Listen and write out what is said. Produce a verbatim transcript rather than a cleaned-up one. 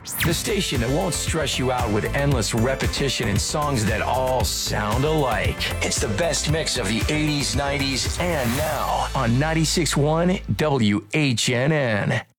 The station that won't stress you out with endless repetition and songs that all sound alike. It's the best mix of the eighties, nineties, and now on ninety-six point one W H N N.